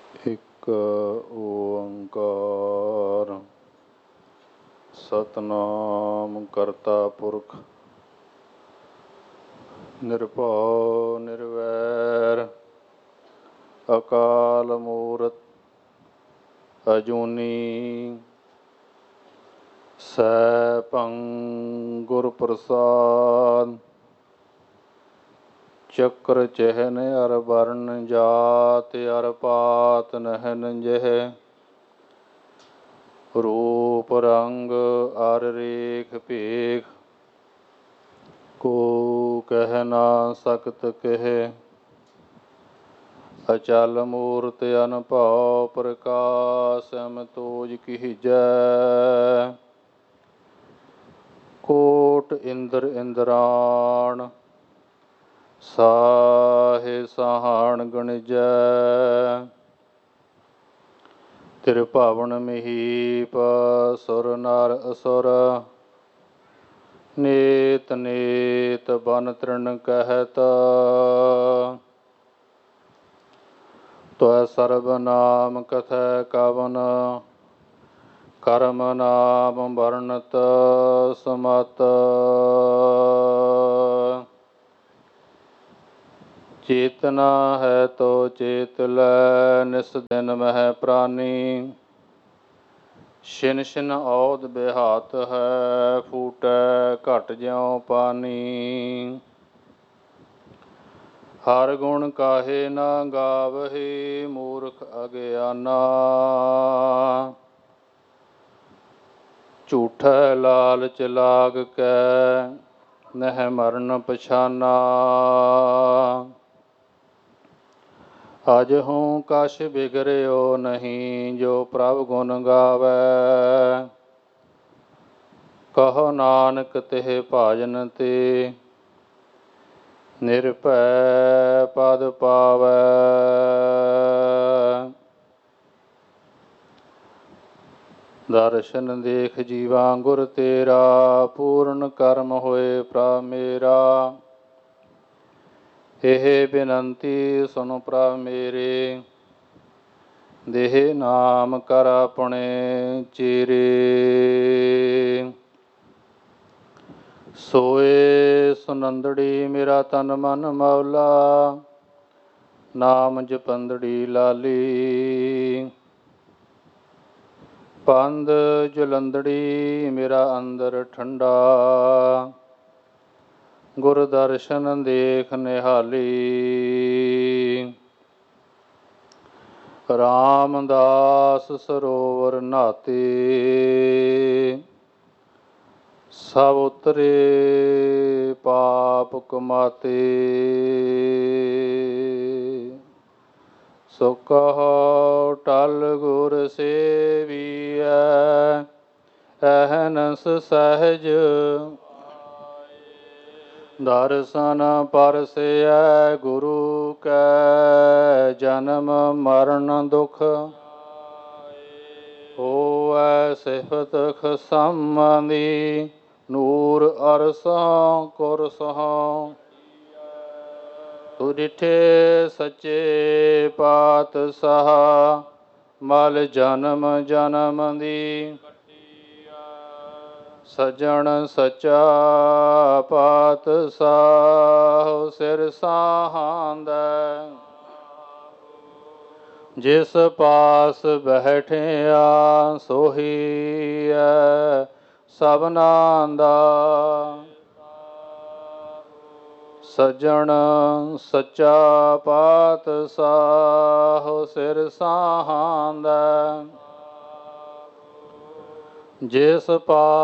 ਇੱਕ ਓੰਕਾਰ ਸਤਿਨਾਮ ਕਰਤਾ ਪੁਰਖ ਨਿਰਭਉ ਨਿਰਵੈਰ ਅਕਾਲ ਮੂਰਤ ਅਜੂਨੀ ਸੈਭੰ ਗੁਰ ਪ੍ਰਸਾਦ ਚੱਕਰ ਚਹਿਨ ਅਰ ਵਰਨ ਜਾਤ ਅਰ ਪਾਤ ਨਹਿਨ ਜਹ ਰੂਪ ਰੰਗ ਅਰ ਰੇਖ ਭੇਖ ਕੋ ਕਹਿ ਨਾ ਸਕਤ ਕਹਿ ਅਚਲ ਮੂਰਤ ਅਨਭਉ ਪ੍ਰਕਾਸ਼ ਅਮਤੋਜ ਕੀਜੈ ਕੋਟ ਇੰਦਰ ਇੰਦਰਾਣ ਸਾਹੇ ਸਾਹਣ ਗਣਿਜੈ ਤਿਰਭਵਨ ਮਹੀਪ ਸੁਰ ਨਰ ਅਸੁਰ ਨੇਤ ਨੇਤ ਬਨ ਤ੍ਰਿਣ ਕਹਿਤ ਤਵੈ ਸਰਬ ਨਾਮ ਕਥੈ ਕਵਨ ਕਰਮ ਨਾਮ ਵਰਣਤ ਸਮਤ ਚੇਤਨਾ ਹੈ ਤੋ ਚੇਤ ਲੈ ਨਿਸ ਦਿਨ ਮਹਿ ਪ੍ਰਾਨੀ ਛਿਨ ਛਿਨ ਔਦ ਬਿਹਾਤ ਹੈ ਫੂਟੈ ਘਟ ਜਿਉ ਪਾਨੀ ਹਰ ਗੁਣ ਕਾਹੇ ਨਾ ਗਾਵਹੀ ਮੂਰਖ ਅਗਿਆਨਾ ਝੂਠੈ ਲਾਲਚ ਲਾਗ ਕੈ ਨਹਿ ਮਰਨ ਪਛਾਨਾ ਅਜਹੁ ਕਛ ਬਿਗਰਿਓ ਨਹੀਂ ਜੋ ਪ੍ਰਭ ਗੁਣ ਗਾਵੈ ਕਹੋ ਨਾਨਕ ਤਿਹ ਭਾਜਨ ਤੇ ਨਿਰਭੈ ਪਦ ਪਾਵੈ ਦਰਸ਼ਨ ਦੇਖ ਜੀਵਾ ਗੁਰ ਤੇਰਾ ਪੂਰਨ ਕਰਮ ਹੋਏ ਪ੍ਰਭ ਮੇਰਾ ਇਹ ਬੇਨੰਤੀ ਸੁਨੋ ਪ੍ਰਭ ਮੇਰੇ ਦੇਹ ਨਾਮ ਕਰ ਆਪਣੇ ਚੇਰੇ ਸੋਏ ਸੁਨੰਦੜੀ ਮੇਰਾ ਤਨ ਮਨ ਮੌਲਾ ਨਾਮ ਜਪੰਦੜੀ ਲਾਲੀ ਪੰਦ ਜਲੰਦੜੀ ਮੇਰਾ ਅੰਦਰ ਠੰਡਾ ਗੁਰ ਦਰਸ਼ਨ ਦੇਖ ਨਿਹਾਲੀ ਰਾਮਦਾਸ ਸਰੋਵਰ ਨਹਾਤੇ ਸਭ ਉਤਰੇ ਪਾਪ ਕਮਾਤੇ ਸੋ ਕਹੋ ਟਲ ਗੁਰ ਸੇਵੀਐ ਅਹਨਸ ਸਹਿਜ ਦਰਸ਼ਨ ਪਰਸੈ ਗੁਰੂ ਕੈ ਜਨਮ ਮਰਨ ਦੁਖ ਹੋਵੈ ਸਿਫਤ ਖਸਮਦੀ ਨੂਰ ਅਰਸੋਂ ਕੁਰਸੋਂ ਤੁ ਡਿਠੇ ਸੱਚੇ ਪਾਤਸ਼ਾਹ ਮਲ ਜਨਮ ਜਨਮ ਦੀ ਸੱਜਣ ਸੱਚਾ ਪਾਤਸ਼ਾਹ ਸਿਰ ਸਾਹਾਂਦੈ ਜਿਸ ਪਾਸ ਬੈਠਿਆ ਸੋਹੀਐ ਸਭਨਾਂ ਦਾ ਸੱਜਣ ਸੱਚਾ ਪਾਤਸ਼ਾਹ ਸਿਰ ਸਾਹਾਂਦੈ ਜਿਸ ਪਾਸ